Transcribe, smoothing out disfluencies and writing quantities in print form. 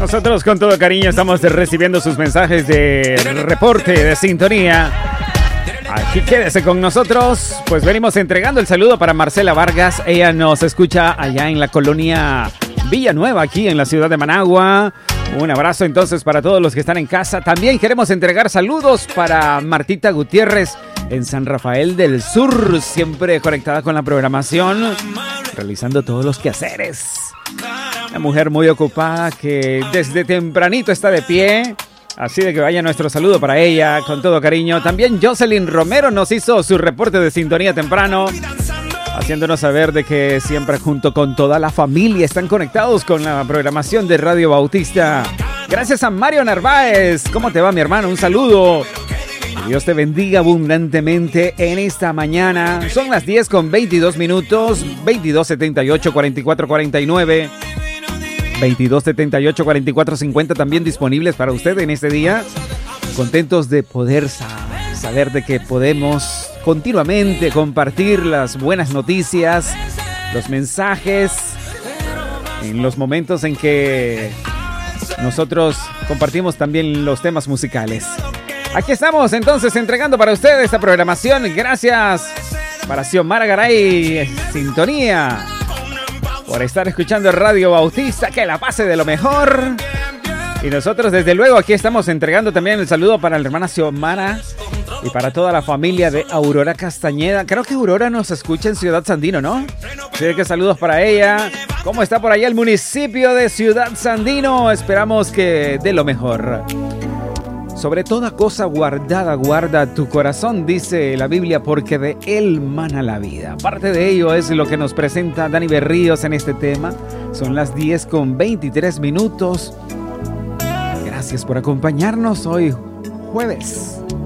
Nosotros con todo cariño estamos recibiendo sus mensajes de reporte, de sintonía. Aquí quédese con nosotros, pues venimos entregando el saludo para Marcela Vargas. Ella nos escucha allá en la colonia Villanueva, aquí en la ciudad de Managua. Un abrazo entonces para todos los que están en casa. También queremos entregar saludos para Martita Gutiérrez en San Rafael del Sur, siempre conectada con la programación, realizando todos los quehaceres. Una mujer muy ocupada que desde tempranito está de pie. Así de que vaya nuestro saludo para ella, con todo cariño. También Jocelyn Romero nos hizo su reporte de sintonía temprano, haciéndonos saber de que siempre junto con toda la familia están conectados con la programación de Radio Bautista. Gracias a Mario Narváez. ¿Cómo te va, mi hermano? Un saludo. Que Dios te bendiga abundantemente en esta mañana. Son las 10:22 minutos, 2278-4449. 2278-4450 también disponibles para usted en este día. Contentos de poder saber de que podemos continuamente compartir las buenas noticias, los mensajes, en los momentos en que nosotros compartimos también los temas musicales. Aquí estamos entonces entregando para usted esta programación. Gracias para Xiomara Garay, sintonía, por estar escuchando Radio Bautista. Que la pase de lo mejor. Y nosotros desde luego aquí estamos entregando también el saludo para la hermana Xiomara y para toda la familia de Aurora Castañeda. Creo que Aurora nos escucha en Ciudad Sandino, ¿no? Así que saludos para ella. ¿Cómo está por allá el municipio de Ciudad Sandino? Esperamos que dé lo mejor. Sobre toda cosa guardada, guarda tu corazón, dice la Biblia, porque de él mana la vida. Parte de ello es lo que nos presenta Dani Berríos en este tema. Son las 10:23 minutos. Gracias por acompañarnos hoy, jueves